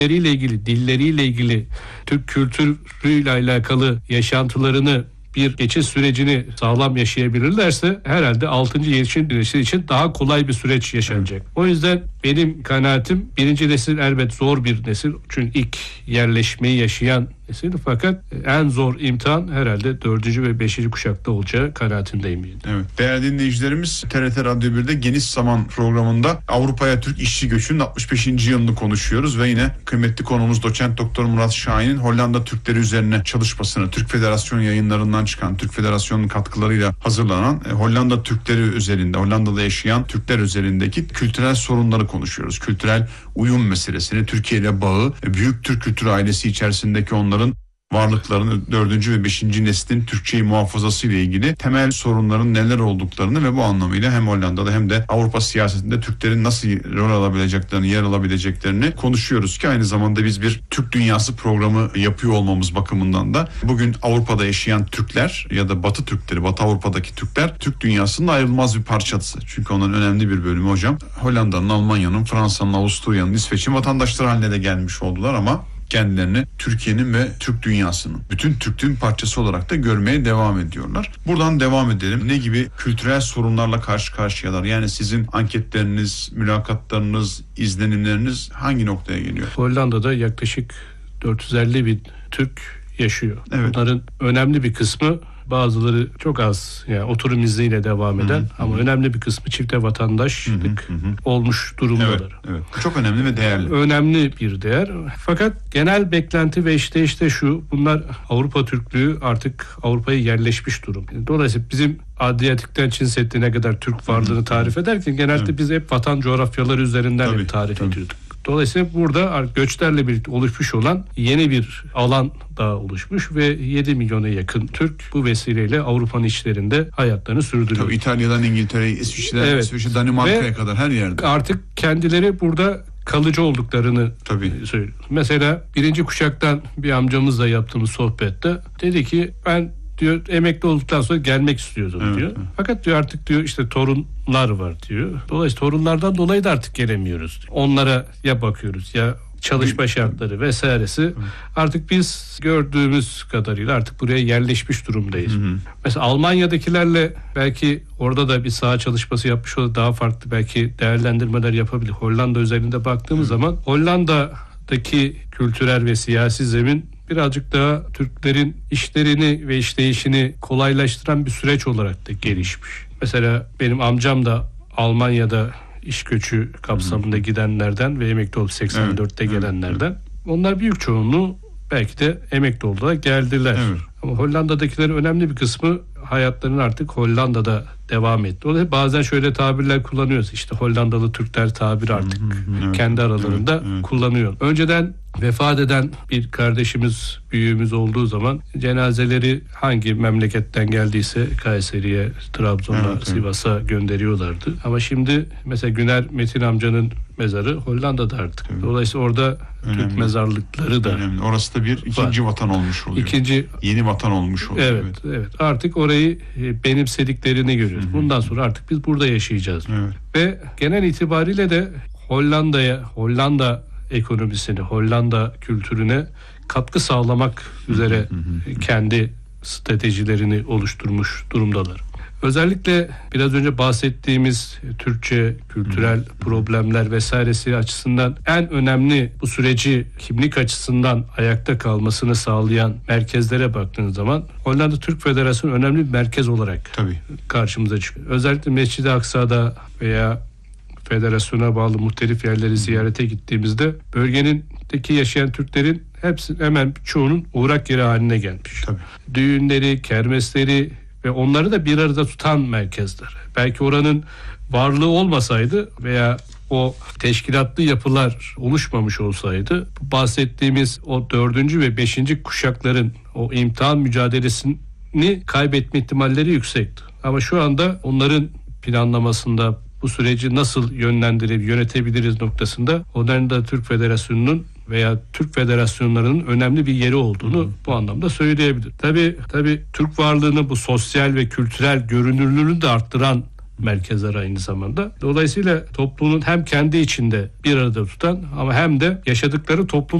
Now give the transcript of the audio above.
ilgili, dilleriyle ilgili, Türk kültürüyle alakalı yaşantılarını, bir geçiş sürecini sağlam yaşayabilirlerse herhalde 6. nesil için daha kolay bir süreç yaşanacak. O yüzden benim kanaatim, birinci nesil elbet zor bir nesil. Çünkü ilk yerleşmeyi yaşayan nesil. Fakat en zor imtihan herhalde 4. ve 5. kuşakta olacağı kanaatindeyim. Evet. Değerli dinleyicilerimiz, TRT Radyo 1'de Geniş Zaman programında Avrupa'ya Türk işçi göçünün 65. yılını konuşuyoruz ve yine kıymetli konuğumuz Doçent Doktor Murat Şahin'in Hollanda Türkleri üzerine çalışmasını, Türk Federasyonu yayınlarından çıkan, Türk Federasyonu'nun katkılarıyla hazırlanan Hollanda Türkleri üzerinde, Hollanda'da yaşayan Türkler üzerindeki kültürel sorunları konuşuyoruz. Kültürel uyum meselesini, Türkiye ile bağı, büyük Türk kültürü ailesi içerisindeki onların varlıklarını, 4. ve 5. neslin Türkçeyi muhafazası ile ilgili temel sorunların neler olduklarını ve bu anlamıyla hem Hollanda'da hem de Avrupa siyasetinde Türklerin nasıl rol alabileceklerini, yer alabileceklerini konuşuyoruz ki aynı zamanda biz bir Türk Dünyası programı yapıyor olmamız bakımından da bugün Avrupa'da yaşayan Türkler ya da Batı Türkleri, Batı Avrupa'daki Türkler Türk dünyasının ayrılmaz bir parçası. Çünkü onların önemli bir bölümü hocam Hollanda'nın, Almanya'nın, Fransa'nın, Avusturya'nın, İsveç'in vatandaşları haline de gelmiş oldular ama kendilerini Türkiye'nin ve Türk dünyasının, bütün Türklüğün parçası olarak da görmeye devam ediyorlar. Buradan devam edelim. Ne gibi kültürel sorunlarla karşı karşıyalar? Yani sizin anketleriniz, mülakatlarınız, izlenimleriniz hangi noktaya geliyor? Hollanda'da yaklaşık 450 bin Türk yaşıyor. Evet. Bunların önemli bir kısmı, bazıları çok az, yani oturum izniyle devam eden ama önemli bir kısmı çifte vatandaşlık olmuş durumdalar. Evet, evet. Çok önemli ve değerli. Önemli bir değer. Fakat genel beklenti ve işte şu, bunlar Avrupa Türklüğü artık Avrupa'ya yerleşmiş durum. Dolayısıyla bizim Adriyatik'ten Çin Seddi'ne kadar Türk varlığını tarif ederken genelde biz hep vatan coğrafyaları üzerinden hep tarif ediyorduk. Dolayısıyla burada göçlerle birlikte oluşmuş olan yeni bir alan daha oluşmuş ve 7 milyona yakın Türk bu vesileyle Avrupa'nın içlerinde hayatlarını sürdürüyor. Tabii İtalya'dan İngiltere'ye, İsviçre'den İsviçre, Danimarka'ya ve kadar her yerde. Artık kendileri burada kalıcı olduklarını söylüyor. Mesela birinci kuşaktan bir amcamızla yaptığımız sohbette dedi ki ben diyor emekli olduktan sonra gelmek istiyordum diyor. Fakat diyor artık diyor işte torunlar var diyor. Dolayısıyla torunlardan dolayı da artık gelemiyoruz diyor. Onlara ya bakıyoruz ya çalışma şartları vesairesi. Artık biz gördüğümüz kadarıyla artık buraya yerleşmiş durumdayız. Mesela Almanya'dakilerle belki orada da bir saha çalışması yapmış olsa daha farklı belki değerlendirmeler yapabilir. Hollanda özelinde baktığımız zaman Hollanda'daki kültürel ve siyasi zemin birazcık daha Türklerin işlerini ve işleyişini kolaylaştıran bir süreç olarak da gelişmiş. Mesela benim amcam da Almanya'da iş göçü kapsamında gidenlerden ve emekli olup 84'te gelenlerden. Onlar büyük çoğunluğu belki de emekli oldular, geldiler. Ama Hollanda'dakilerin önemli bir kısmı hayatlarının artık Hollanda'da devam etti. Dolayısıyla bazen şöyle tabirler kullanıyoruz. İşte Hollandalı Türkler tabiri artık kendi aralarında kullanıyor. Önceden vefat eden bir kardeşimiz, büyüğümüz olduğu zaman cenazeleri hangi memleketten geldiyse Kayseri'ye, Trabzon'a, Sivas'a gönderiyorlardı. Ama şimdi mesela Güner Metin amcanın mezarı Hollanda'da artık. Dolayısıyla orada önemli. Türk mezarlıkları da önemli. Orası da bir ikinci vatan olmuş oluyor. Yeni vatan olmuş oluyor. Evet. Artık orayı benimsediklerini görüyoruz. Bundan sonra artık biz burada yaşayacağız. Ve genel itibariyle de Hollanda ekonomisini, Hollanda kültürüne katkı sağlamak üzere kendi stratejilerini oluşturmuş durumdalar. Özellikle biraz önce bahsettiğimiz Türkçe, kültürel problemler vesairesi açısından en önemli bu süreci kimlik açısından ayakta kalmasını sağlayan merkezlere baktığınız zaman Hollanda Türk Federasyonu önemli bir merkez olarak karşımıza çıkıyor. Özellikle Mescid-i Aksa'da veya federasyona bağlı muhtelif yerleri ziyarete gittiğimizde bölgenindeki yaşayan Türklerin hepsi hemen çoğunun uğrak yeri haline gelmiş. Düğünleri, kermesleri ve onları da bir arada tutan merkezler. Belki oranın varlığı olmasaydı veya o teşkilatlı yapılar oluşmamış olsaydı bahsettiğimiz o 4. ve 5. kuşakların o imtihan mücadelesini kaybetme ihtimalleri yüksekti. Ama şu anda onların planlamasında bu süreci nasıl yönlendirip yönetebiliriz noktasında Hollanda Türk Federasyonu'nun veya Türk federasyonlarının önemli bir yeri olduğunu bu anlamda söyleyebilir. Tabii Türk varlığını bu sosyal ve kültürel görünürlüğünü de arttıran merkezler aynı zamanda. Dolayısıyla toplumun hem kendi içinde bir arada tutan ama hem de yaşadıkları toplum